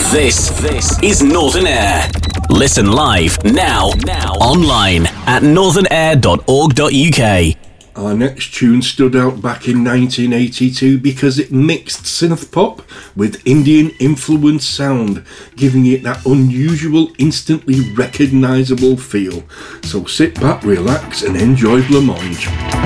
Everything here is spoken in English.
This is Northern Air. Listen live now online at northernair.org.uk. Our next tune stood out back in 1982 because it mixed synth pop with Indian influence sound, giving it that unusual, instantly recognisable feel. So sit back, relax and enjoy Blancmange.